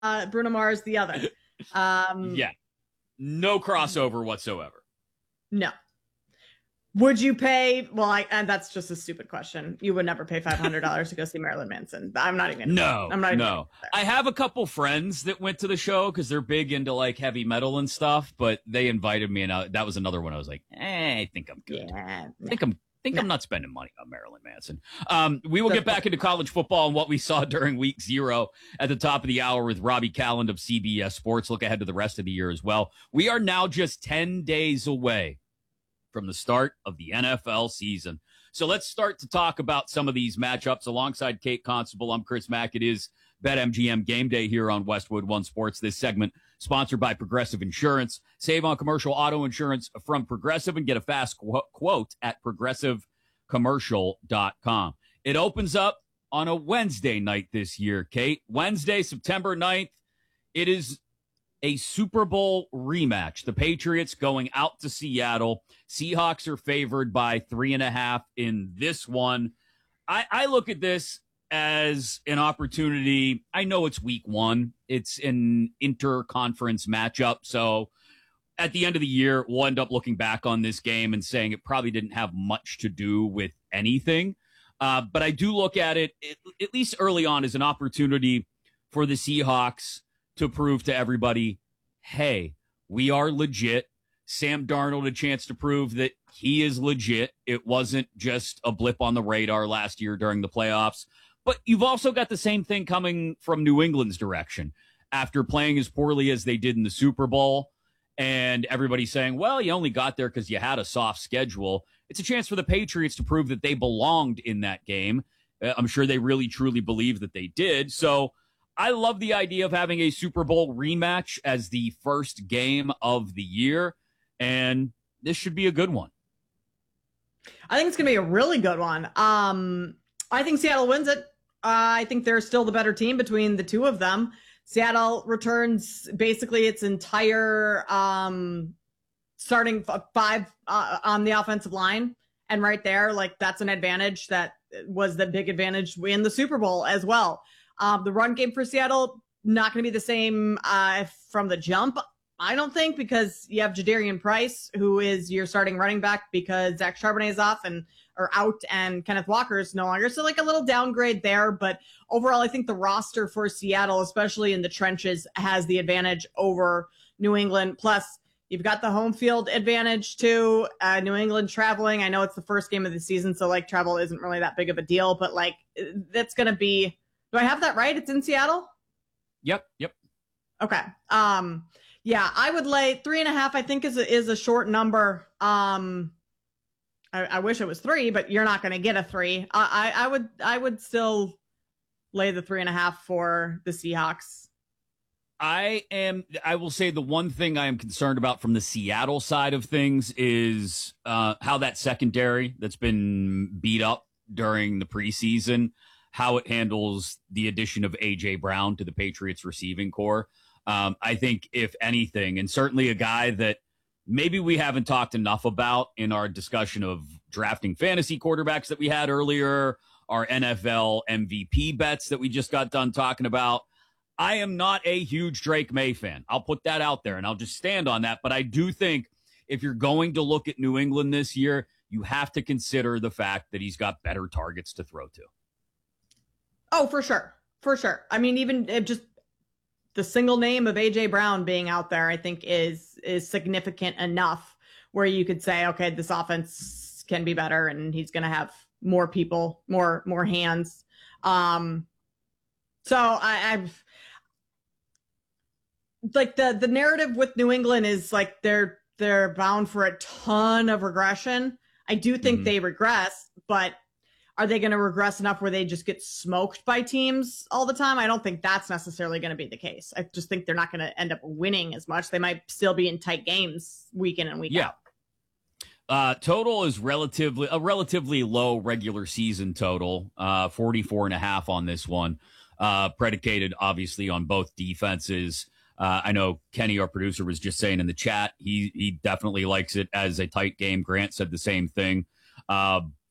Bruno Mars the other. Yeah, no crossover whatsoever. No. Would you pay? Well, and that's just a stupid question. You would never pay $500 to go see Marilyn Manson. I'm not even. No, I'm not even. no. I have a couple friends that went to the show because they're big into like heavy metal and stuff. But they invited me, and that was another one. I was like, I think I'm good. Yeah, I'm not spending money on Marilyn Manson. We will get back into college football and what we saw during week 0 at the top of the hour with Robbie Calland of CBS Sports. Look ahead to the rest of the year as well. We are now just 10 days away from the start of the NFL season. So let's start to talk about some of these matchups alongside Kate Constable. I'm Chris Mack. It is BetMGM Game Day here on Westwood One Sports. This segment sponsored by Progressive Insurance. Save on commercial auto insurance from Progressive and get a fast quote at progressivecommercial.com. It opens up on a Wednesday night this year, Kate. Wednesday, September 9th. It is a Super Bowl rematch. The Patriots going out to Seattle. Seahawks are favored by 3.5 in this one. I look at this as an opportunity. I know it's week 1. It's an inter-conference matchup. So at the end of the year, we'll end up looking back on this game and saying it probably didn't have much to do with anything. But I do look at it, at least early on, as an opportunity for the Seahawks to prove to everybody, hey, we are legit. Sam Darnold a chance to prove that he is legit. It wasn't just a blip on the radar last year during the playoffs. But you've also got the same thing coming from New England's direction. After playing as poorly as they did in the Super Bowl, and everybody saying, well, you only got there because you had a soft schedule. It's a chance for the Patriots to prove that they belonged in that game. I'm sure they really, truly believe that they did. So I love the idea of having a Super Bowl rematch as the first game of the year, and this should be a good one. I think it's going to be a really good one. I think Seattle wins it. I think they're still the better team between the two of them. Seattle returns basically its entire starting 5 on the offensive line. And right there, like, that's an advantage that was the big advantage in the Super Bowl as well. The run game for Seattle, not going to be the same from the jump, I don't think, because you have Jadarian Price, who is your starting running back because Zach Charbonnet is off or out and Kenneth Walker is no longer. So like a little downgrade there. But overall, I think the roster for Seattle, especially in the trenches, has the advantage over New England. Plus, you've got the home field advantage too. New England traveling. I know it's the first game of the season, so like travel isn't really that big of a deal, but like that's going to be, do I have that right? It's in Seattle? Yep. Okay. Yeah, I would lay 3.5. I think is a short number. I wish it was 3, but you're not going to get a 3. I would still lay the 3.5 for the Seahawks. I will say the one thing I am concerned about from the Seattle side of things is how that secondary that's been beat up during the preseason, how it handles the addition of A.J. Brown to the Patriots receiving core. I think if anything, and certainly a guy that maybe we haven't talked enough about in our discussion of drafting fantasy quarterbacks that we had earlier, our NFL MVP bets that we just got done talking about. I am not a huge Drake May fan. I'll put that out there and I'll just stand on that. But I do think if you're going to look at New England this year, you have to consider the fact that he's got better targets to throw to. Oh, for sure. For sure. I mean, even just the single name of A.J. Brown being out there, I think is significant enough where you could say, okay, this offense can be better and he's going to have more people, more hands. So I've like the narrative with New England is like they're bound for a ton of regression. I do think they regress, but are they going to regress enough where they just get smoked by teams all the time? I don't think that's necessarily going to be the case. I just think they're not going to end up winning as much. They might still be in tight games week in and week out. Total is a relatively low regular season total, 44.5 on this one, predicated obviously on both defenses. I know Kenny, our producer, was just saying in the chat, he definitely likes it as a tight game. Grant said the same thing. But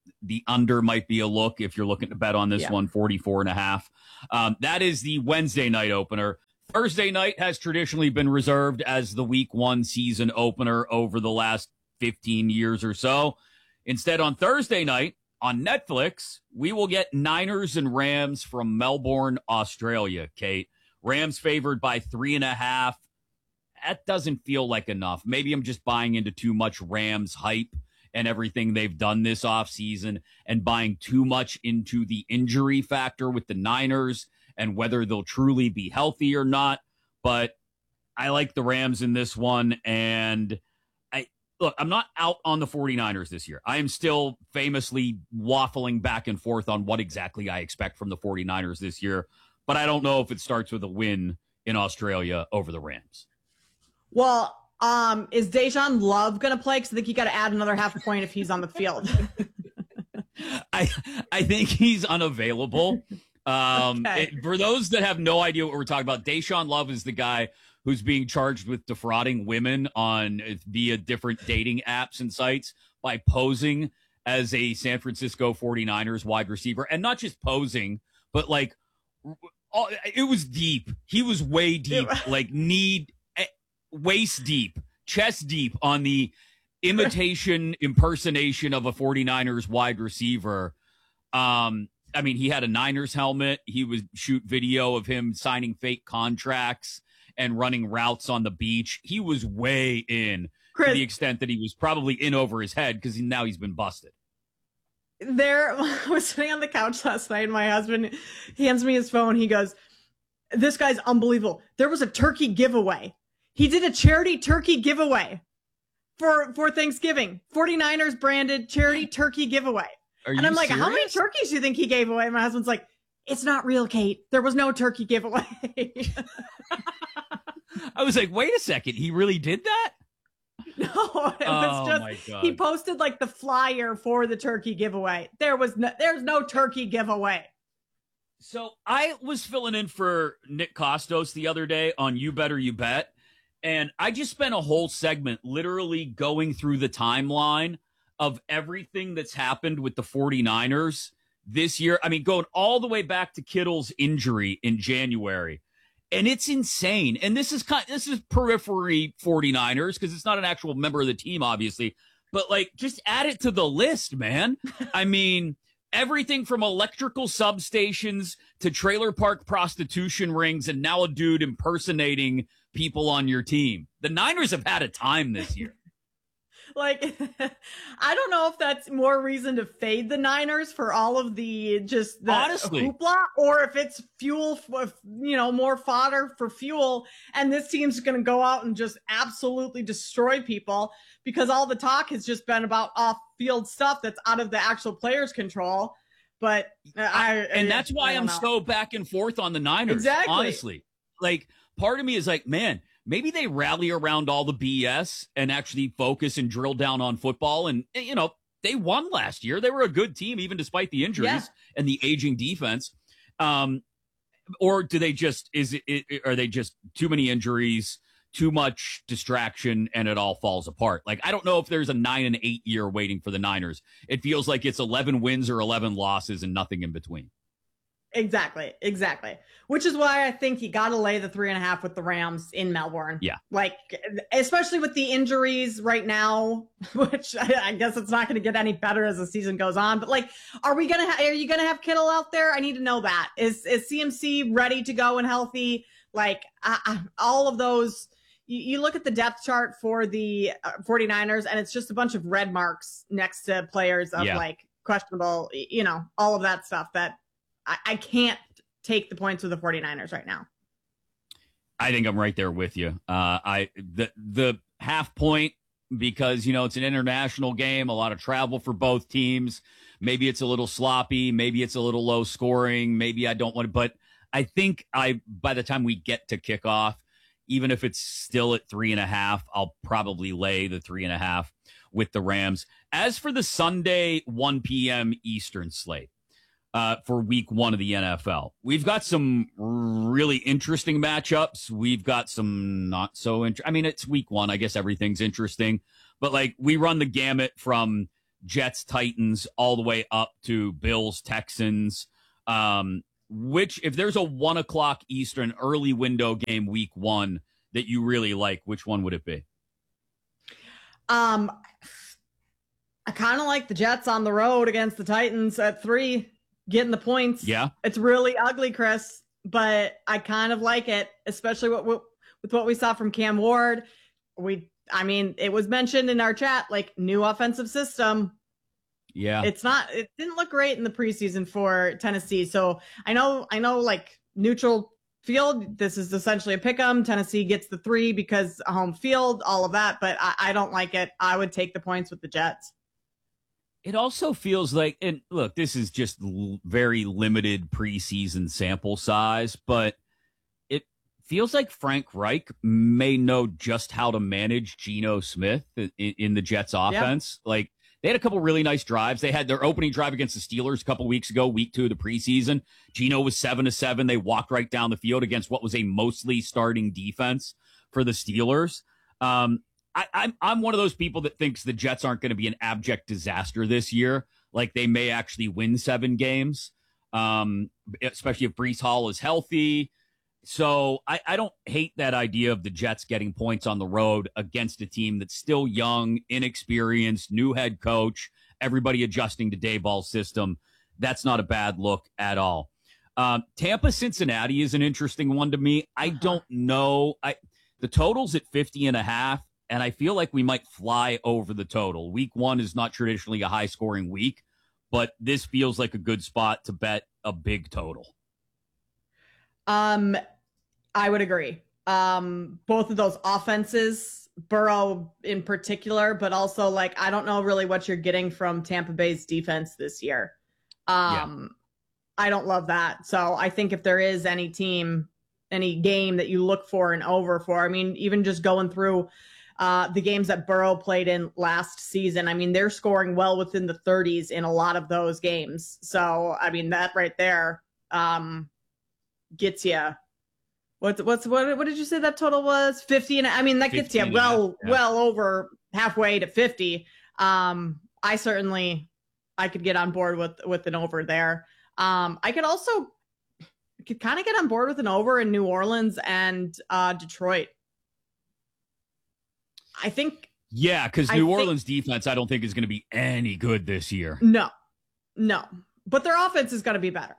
the under might be a look if you're looking to bet on this one, 44.5. That is the Wednesday night opener. Thursday night has traditionally been reserved as the week 1 season opener over the last 15 years or so. Instead, on Thursday night on Netflix, we will get Niners and Rams from Melbourne, Australia, Kate. Rams favored by 3.5. That doesn't feel like enough. Maybe I'm just buying into too much Rams hype and everything they've done this offseason and buying too much into the injury factor with the Niners and whether they'll truly be healthy or not. But I like the Rams in this one. And I'm not out on the 49ers this year. I am still famously waffling back and forth on what exactly I expect from the 49ers this year. But I don't know if it starts with a win in Australia over the Rams. Well, is Dejan Love going to play? Because I think you got to add another half point if he's on the field. I think he's unavailable. Okay. For those that have no idea what we're talking about, Deshaun Love is the guy who's being charged with defrauding women via different dating apps and sites by posing as a San Francisco 49ers wide receiver. And not just posing, but like it was deep. He was way deep, like waist deep, chest deep on the imitation impersonation of a 49ers wide receiver. I mean, he had a Niners helmet. He would shoot video of him signing fake contracts and running routes on the beach. He was way in, Chris, to the extent that he was probably in over his head because now he's been busted. I was sitting on the couch last night and my husband hands me his phone. He goes, "This guy's unbelievable. There was a turkey giveaway. He did a charity turkey giveaway for Thanksgiving. 49ers branded charity turkey giveaway." And I'm like, serious? How many turkeys do you think he gave away? And my husband's like, "It's not real, Kate. There was no turkey giveaway." I was like, wait a second. He really did that? No, it was just, my God. He posted like the flyer for the turkey giveaway. There's no turkey giveaway. So I was filling in for Nick Costos the other day on You Better You Bet. And I just spent a whole segment literally going through the timeline of everything that's happened with the 49ers this year. I mean, going all the way back to Kittle's injury in January. And it's insane. And this is periphery 49ers because it's not an actual member of the team, obviously. But, like, just add it to the list, man. I mean, everything from electrical substations to trailer park prostitution rings and now a dude impersonating people on your team. The Niners have had a time this year. Like, I don't know if that's more reason to fade the Niners for all of the honestly hoopla, or if it's fuel, more fodder for fuel. And this team's going to go out and just absolutely destroy people because all the talk has just been about off-field stuff that's out of the actual players' control. But that's why I'm so back and forth on the Niners. Exactly. Honestly, like, part of me is like, man, maybe they rally around all the BS and actually focus and drill down on football. And, they won last year. They were a good team, even despite the injuries and the aging defense. Or do they are they just too many injuries, too much distraction, and it all falls apart? Like, I don't know if there's a 9-8 year waiting for the Niners. It feels like it's 11 wins or 11 losses and nothing in between. Exactly. Which is why I think you got to lay the 3.5 with the Rams in Melbourne. Yeah. Like, especially with the injuries right now, which I guess it's not going to get any better as the season goes on. But like, are you going to have Kittle out there? I need to know that. Is CMC ready to go and healthy? Like, all of those, you look at the depth chart for the 49ers and it's just a bunch of red marks next to players of like questionable, all of that stuff that I can't take the points with the 49ers right now. I think I'm right there with you. The half point, because, it's an international game, a lot of travel for both teams. Maybe it's a little sloppy. Maybe it's a little low scoring. Maybe I don't want to, but I think by the time we get to kickoff, even if it's still at 3.5, I'll probably lay the 3.5 with the Rams. As for the Sunday 1 p.m. Eastern slate, for week 1 of the NFL, we've got some really interesting matchups. We've got some not so interesting. I mean, it's week 1. I guess everything's interesting, but like, we run the gamut from Jets, Titans, all the way up to Bills, Texans. Which, if there's a 1 o'clock Eastern early window game week 1 that you really like, which one would it be? I kind of like the Jets on the road against the Titans at 3, getting the points. Yeah. It's really ugly, Chris, but I kind of like it, especially with what we saw from Cam Ward. It was mentioned in our chat, like, new offensive system. Yeah. It didn't look great in the preseason for Tennessee. So I know like neutral field, this is essentially a pick 'em. Tennessee gets the 3 because home field, all of that, but I don't like it. I would take the points with the Jets. It also feels like, and look, this is just very limited preseason sample size, but it feels like Frank Reich may know just how to manage Geno Smith in the Jets offense. Yeah. Like, they had a couple really nice drives. They had their opening drive against the Steelers a couple weeks ago, week 2 of the preseason. Geno was 7-7. They walked right down the field against what was a mostly starting defense for the Steelers. I'm one of those people that thinks the Jets aren't going to be an abject disaster this year. Like, they may actually win 7 games, especially if Breece Hall is healthy. So I don't hate that idea of the Jets getting points on the road against a team that's still young, inexperienced, new head coach, everybody adjusting to Daboll's system. That's not a bad look at all. Tampa Cincinnati is an interesting one to me. I don't know. The total's at 50.5, and I feel like we might fly over the total. Week 1 is not traditionally a high scoring week, but this feels like a good spot to bet a big total. I would agree. Both of those offenses, Burrow in particular, but also, like, I don't know really what you're getting from Tampa Bay's defense this year. I don't love that. So I think if there is any team, any game that you look for and over for, I mean, even just going through the games that Burrow played in last season, I mean, they're scoring well within the 30s in a lot of those games. So, I mean, that right there gets you. What did you say that total was? 50, and I mean that gets you well over halfway to 50. I could get on board with an over there. I could kind of get on board with an over in New Orleans and Detroit. I think. Yeah, because New Orleans defense, I don't think is going to be any good this year. No, but their offense is going to be better.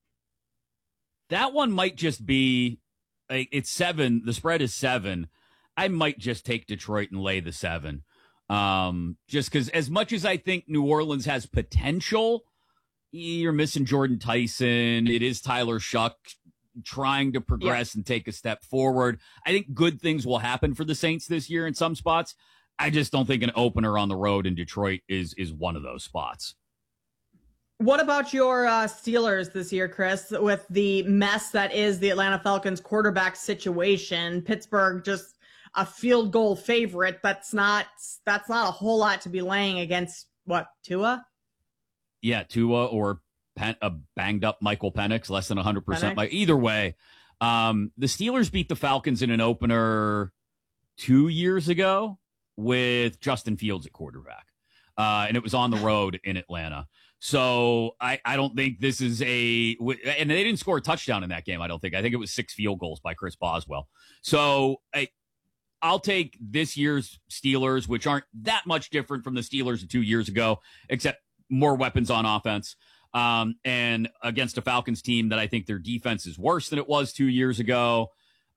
That one might just be. It's 7. The spread is 7. I might just take Detroit and lay the 7. Just because as much as I think New Orleans has potential, you're missing Jordan Tyson. It is Tyler Shuck trying to progress and take a step forward. I think good things will happen for the Saints this year in some spots. I just don't think an opener on the road in Detroit is one of those spots. What about your Steelers this year, Chris, with the mess that is the Atlanta Falcons quarterback situation? Pittsburgh just a field goal favorite. That's not a whole lot to be laying against, what, Tua? Yeah, Tua or a banged up Michael Penix, less than 100%. Either way, the Steelers beat the Falcons in an opener 2 years ago with Justin Fields at quarterback. And it was on the road in Atlanta. So I don't think this is and they didn't score a touchdown in that game. I think it was 6 field goals by Chris Boswell. So I'll take this year's Steelers, which aren't that much different from the Steelers of 2 years ago, except more weapons on offense. And against a Falcons team that I think their defense is worse than it was 2 years ago.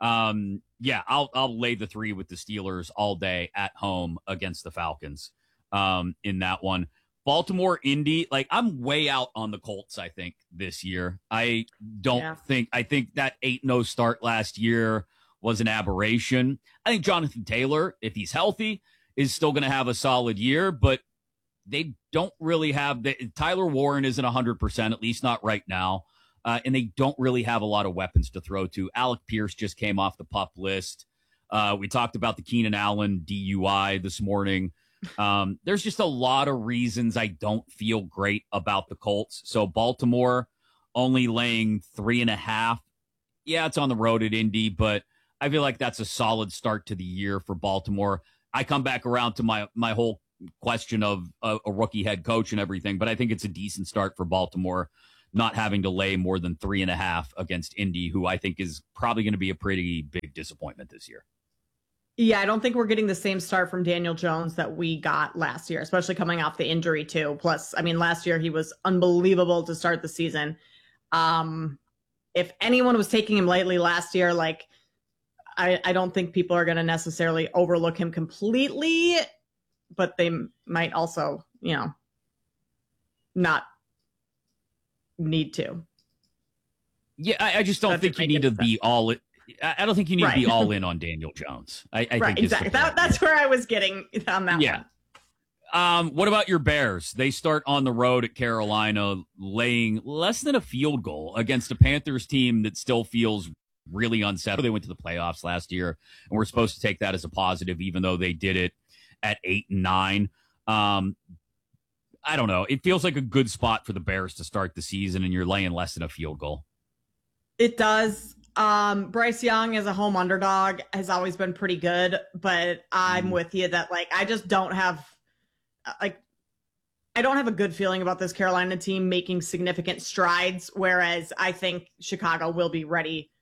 I'll lay the 3 with the Steelers all day at home against the Falcons in that one. Baltimore, Indy, like, I'm way out on the Colts, I think, this year. I think that 8-0 start last year was an aberration. I think Jonathan Taylor, if he's healthy, is still going to have a solid year, but they don't really have Tyler Warren isn't 100%, at least not right now. And they don't really have a lot of weapons to throw to. Alec Pierce just came off the PUP list. We talked about the Keenan Allen DUI this morning. There's just a lot of reasons I don't feel great about the Colts. So Baltimore only laying 3.5. Yeah, it's on the road at Indy, but I feel like that's a solid start to the year for Baltimore. I come back around to my whole question of a rookie head coach and everything, but I think it's a decent start for Baltimore, not having to lay more than 3.5 against Indy, who I think is probably going to be a pretty big disappointment this year. Yeah, I don't think we're getting the same start from Daniel Jones that we got last year, especially coming off the injury too. Plus, I mean, last year he was unbelievable to start the season. If anyone was taking him lightly last year, like I don't think people are going to necessarily overlook him completely, but they might also, not need to. Yeah, I just don't think you need to be all. I don't think you need to be all in on Daniel Jones. I think exactly. That's where I was getting on that one. What about your Bears? They start on the road at Carolina, laying less than a field goal against a Panthers team that still feels really unsettled. They went to the playoffs last year, and we're supposed to take that as a positive, even though they did it at 8-9. I don't know. It feels like a good spot for the Bears to start the season, and you're laying less than a field goal. It does. Bryce Young as a home underdog has always been pretty good, but I'm with you that I just don't have I don't have a good feeling about this Carolina team making significant strides, whereas I think Chicago will be ready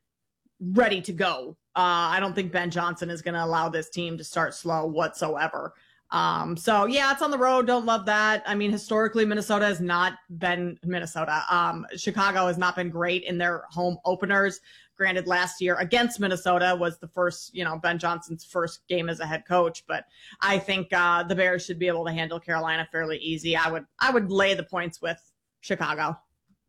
to go. I don't think Ben Johnson is going to allow this team to start slow whatsoever. So yeah, it's on the road. Don't love that. I mean, historically, Minnesota has not been Minnesota. Chicago has not been great in their home openers. Granted, last year against Minnesota was the first, Ben Johnson's first game as a head coach, but I think the Bears should be able to handle Carolina fairly easy. I would lay the points with Chicago.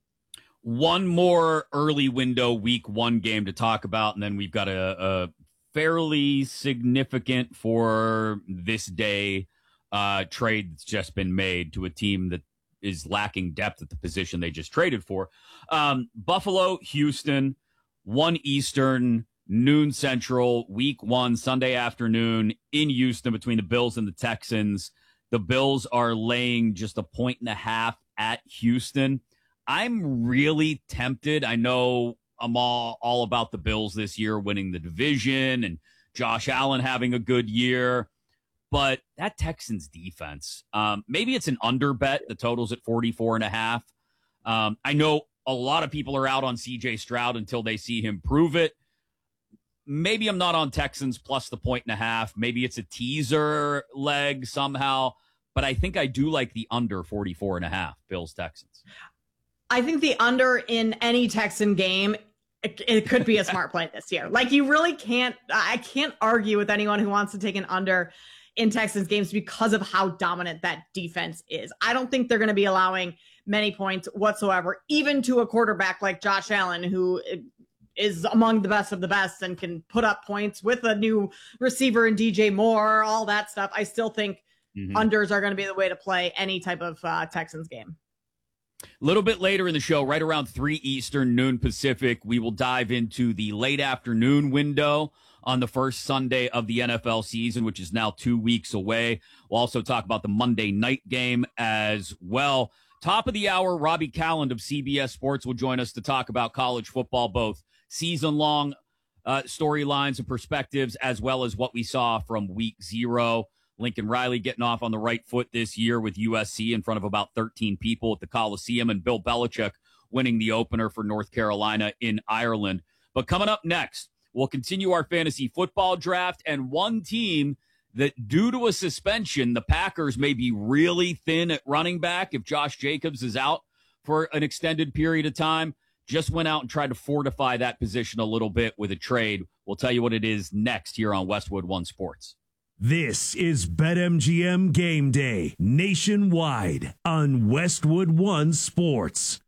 One more early window week 1 game to talk about, and then we've got a fairly significant for this day trade that's just been made to a team that is lacking depth at the position they just traded for. Buffalo, Houston, 1 Eastern, noon Central, week 1, Sunday afternoon in Houston between the Bills and the Texans. The Bills are laying just 1.5 at Houston. I'm really tempted. I know I'm all about the Bills this year winning the division and Josh Allen having a good year, but that Texans defense, maybe it's an under bet. The total's at 44.5. I know a lot of people are out on CJ Stroud until they see him prove it. Maybe I'm not on Texans plus the 1.5. Maybe it's a teaser leg somehow, but I think I do like the under 44.5 Bills Texans. I think the under in any Texan game, it could be a smart play this year. You really can't, I can't argue with anyone who wants to take an under in Texans games because of how dominant that defense is. I don't think they're going to be allowing many points whatsoever, even to a quarterback like Josh Allen, who is among the best of the best and can put up points with a new receiver in DJ Moore, all that stuff. I still think unders are going to be the way to play any type of Texans game. A little bit later in the show, right around 3 Eastern, noon Pacific, we will dive into the late afternoon window on the first Sunday of the NFL season, which is now 2 weeks away. We'll also talk about the Monday night game as well. Top of the hour, Robbie Calland of CBS Sports will join us to talk about college football, both season-long storylines and perspectives, as well as what we saw from week 0. Lincoln Riley getting off on the right foot this year with USC in front of about 13 people at the Coliseum, and Bill Belichick winning the opener for North Carolina in Ireland. But coming up next, we'll continue our fantasy football draft, and one team that, due to a suspension, the Packers may be really thin at running back if Josh Jacobs is out for an extended period of time, just went out and tried to fortify that position a little bit with a trade. We'll tell you what it is next here on Westwood One Sports. This is BetMGM Game Day nationwide on Westwood One Sports.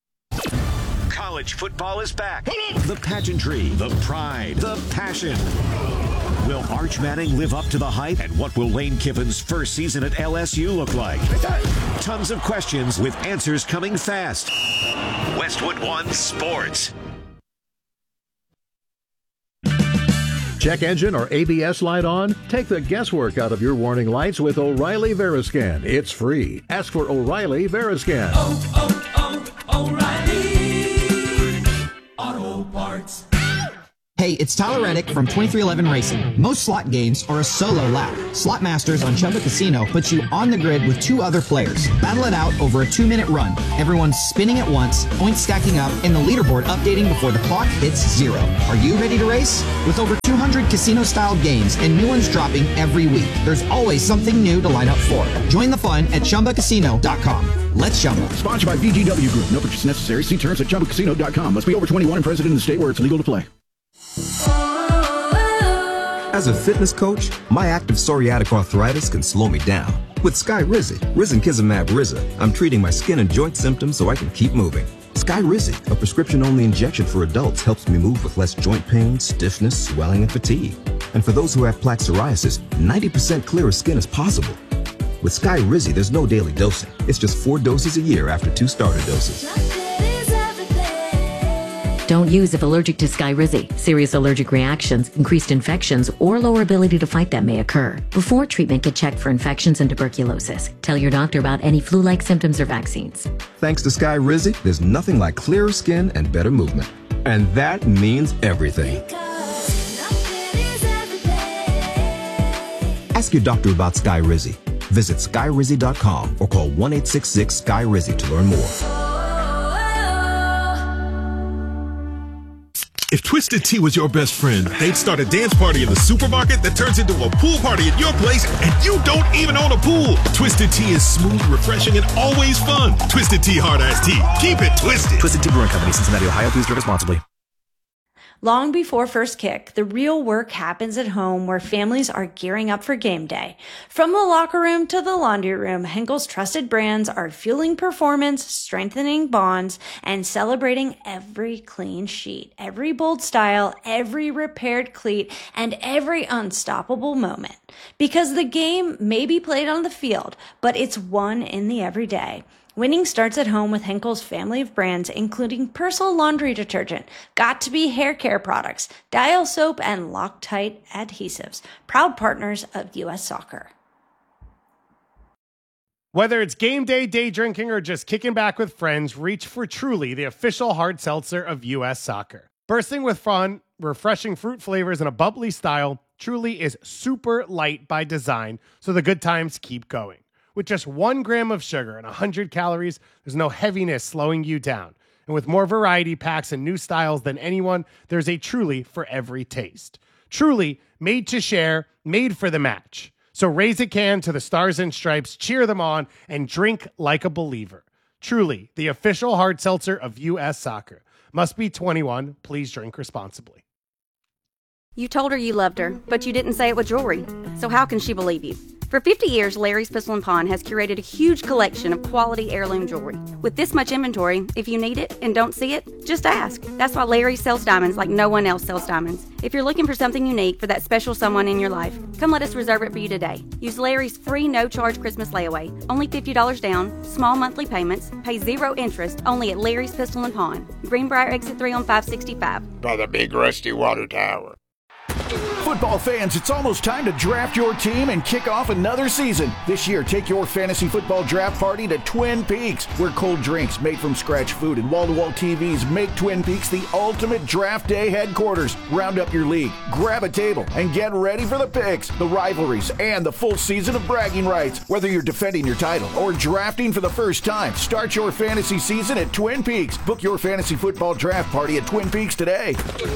College football is back. The pageantry, the pride, the passion. Will Arch Manning live up to the hype? And what will Lane Kiffin's first season at LSU look like? Tons of questions with answers coming fast. Westwood One Sports. Check engine or ABS light on? Take the guesswork out of your warning lights with O'Reilly Veriscan. It's free. Ask for O'Reilly Veriscan. O'Reilly Auto Parts. Hey, it's Tyler Reddick from 2311 Racing. Most slot games are a solo lap. Slot Masters on Chumba Casino puts you on the grid with 2 other players. Battle it out over a 2-minute run. Everyone's spinning at once, points stacking up, and the leaderboard updating before the clock hits 0. Are you ready to race? With over 200 casino-style games and new ones dropping every week, there's always something new to line up for. Join the fun at ChumbaCasino.com. Let's Chumba. Sponsored by VGW Group. No purchase necessary. See terms at ChumbaCasino.com. Must be over 21 and present in the state where it's legal to play. As a fitness coach, my active psoriatic arthritis can slow me down. With Skyrizi, Risankizumab Riza, I'm treating my skin and joint symptoms so I can keep moving. Skyrizi, a prescription-only injection for adults, helps me move with less joint pain, stiffness, swelling, and fatigue. And for those who have plaque psoriasis, 90% clearer skin is possible. With Skyrizi, there's no daily dosing. It's just 4 doses a year after 2 starter doses. Don't use if allergic to Skyrizi. Serious allergic reactions, increased infections, or lower ability to fight them may occur. Before treatment, get checked for infections and tuberculosis. Tell your doctor about any flu-like symptoms or vaccines. Thanks to Skyrizi, there's nothing like clearer skin and better movement. And that means everything. Ask your doctor about Skyrizi. Visit Skyrizi.com or call 1-866-SKY-RIZI to learn more. If Twisted Tea was your best friend, they'd start a dance party in the supermarket that turns into a pool party at your place, and you don't even own a pool. Twisted Tea is smooth, refreshing, and always fun. Twisted Tea Hard Iced Tea. Keep it twisted. Twisted Tea Brewing Company, Cincinnati, Ohio. Please drink responsibly. Long before first kick, the real work happens at home where families are gearing up for game day. From the locker room to the laundry room, Henkel's trusted brands are fueling performance, strengthening bonds, and celebrating every clean sheet, every bold style, every repaired cleat, and every unstoppable moment. Because the game may be played on the field, but it's won in the everyday. Winning starts at home with Henkel's family of brands, including Persil laundry detergent, Got2b hair care products, Dial soap, and Loctite adhesives. Proud partners of U.S. Soccer. Whether it's game day, day drinking, or just kicking back with friends, reach for Truly, the official hard seltzer of U.S. Soccer. Bursting with fun, refreshing fruit flavors, and a bubbly style, Truly is super light by design, so the good times keep going. With just 1 gram of sugar and 100 calories, there's no heaviness slowing you down. And with more variety packs and new styles than anyone, there's a Truly for every taste. Truly, made to share, made for the match. So raise a can to the Stars and Stripes, cheer them on, and drink like a believer. Truly, the official hard seltzer of U.S. Soccer. Must be 21. Please drink responsibly. You told her you loved her, but you didn't say it with jewelry. So how can she believe you? For 50 years, Larry's Pistol & Pawn has curated a huge collection of quality heirloom jewelry. With this much inventory, if you need it and don't see it, just ask. That's why Larry sells diamonds like no one else sells diamonds. If you're looking for something unique for that special someone in your life, come let us reserve it for you today. Use Larry's free no-charge Christmas layaway. Only $50 down, small monthly payments, pay 0 interest, only at Larry's Pistol & Pawn. Greenbrier Exit 3 on 565. By the big rusty water tower. Football fans, it's almost time to draft your team and kick off another season. This year, take your fantasy football draft party to Twin Peaks, where cold drinks, made from scratch food, and wall-to-wall TVs make Twin Peaks the ultimate draft day headquarters. Round up your league, grab a table, and get ready for the picks, the rivalries, and the full season of bragging rights. Whether you're defending your title or drafting for the first time, start your fantasy season at Twin Peaks. Book your fantasy football draft party at Twin Peaks today.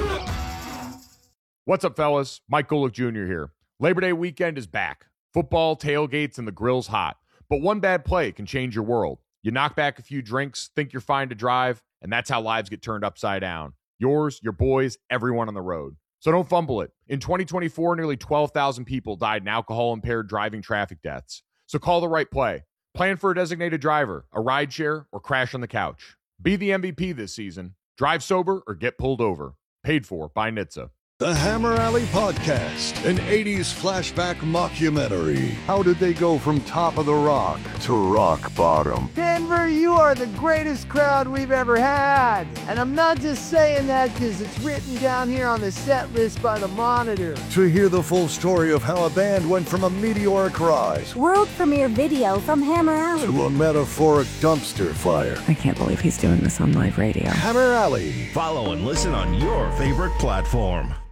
What's up, fellas? Mike Golick Jr. here. Labor Day weekend is back. Football, tailgates, and the grill's hot. But one bad play can change your world. You knock back a few drinks, think you're fine to drive, and that's how lives get turned upside down. Yours, your boys, everyone on the road. So don't fumble it. In 2024, nearly 12,000 people died in alcohol-impaired driving traffic deaths. So call the right play. Plan for a designated driver, a rideshare, or crash on the couch. Be the MVP this season. Drive sober or get pulled over. Paid for by NHTSA. The Hammer Alley Podcast, an 80s flashback mockumentary. How did they go from top of the rock to rock bottom? Denver, you are the greatest crowd we've ever had. And I'm not just saying that because it's written down here on the set list by the monitor. To hear the full story of how a band went from a meteoric rise, world premiere video from Hammer Alley, to a metaphoric dumpster fire. I can't believe he's doing this on live radio. Hammer Alley. Follow and listen on your favorite platform.